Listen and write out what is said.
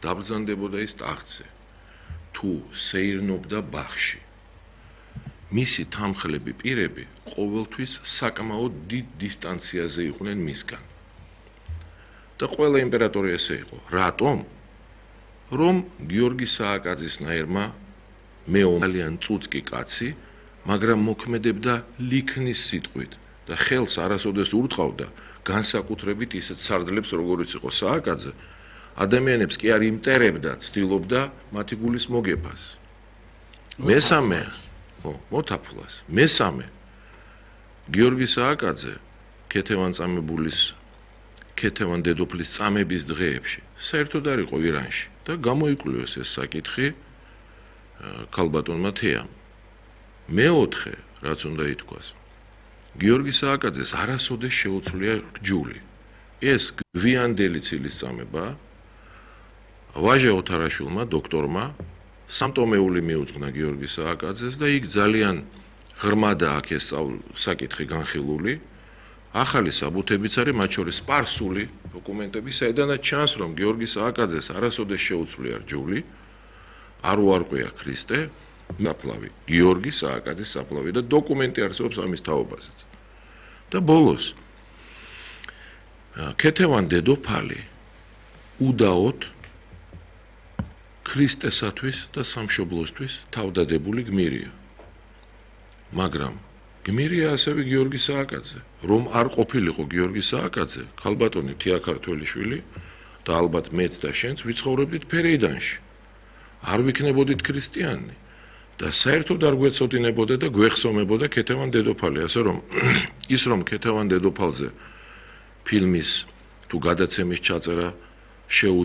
დაბრძანდებოდა ის ტახტზე, თუ სეირნობდა ბაღში. მისი თამხლები პირები ყოველთვის საკმაოდ დიდ დისტანციაზე იყვნენ მისგან. და ყველა იმპერატორი ესე იყო. რატომ? რომ გიორგი სააკაძისნაირმა ძალიან წუწკი კაცი, მაგრამ მოქმედებდა ლიქნის სიტყვით და ხელს არასოდეს ურტყავდა განსაკუთრებით ისეთ სარდლებს, როგორიც იყო სააკაძე, ადამიანებს კი არ იმტერებდა, ცდილობდა მათი გულის მოგებას. მესამე, მოთაფლას. მესამე, გიორგი სააკაძე ქეთევან დედოფლის წამების დღეებში საერთოდ არ იყო ირანში და გამოიკვლევს ეს საკითხი ქალბატონმა თეამ. მეოთხე, რაც უნდა ითქვას, გიორგი სააკაძეს არასოდეს შეუცვლია რჯული. ეს გვიანდელი ცილისწამება ვაჟა ოთარაშვილმა, დოქტორმა, სამტომეული მიუძღვნა გიორგი სააკაძეს და იქ ძალიან ღრმადა აქ ეს საკითხი განხილული. ახალი საბუთებიც არის, მათ შორის სპარსული დოკუმენტები, საიდანაც ჩანს, რომ გიორგი სააკაძეს არასოდეს შეუცვლია რჯული, არ უარყვია ქრისტე, საფლავი, გიორგი სააკაძის საფლავი და დოკუმენტი არსებობს ამის თაობაზეც. და ბოლოს ქეთევან დედოფალი უდაოდ ქრისტესათვის და სამშობლოსთვის თავდადებული გმირია. მაგრამ გმირია ასევე გიორგი სააკაძე. რომ არ ყოფილიყო გიორგი სააკაძე, ქალბატონი თია ქართველიშვილი და ალბათ მეც და შენც ვიცხოვრებდით ფერეიდანში. არ ვიქნებოდით ქრისტიანი და საერთოდ არ გვეცოდინებოდა და გვეხსომებოდა ქეთევან დედოფალი, ასე რომ ის რომ ქეთევან დედოფალზე ფილმის თუ გადაცემის ჩაწერა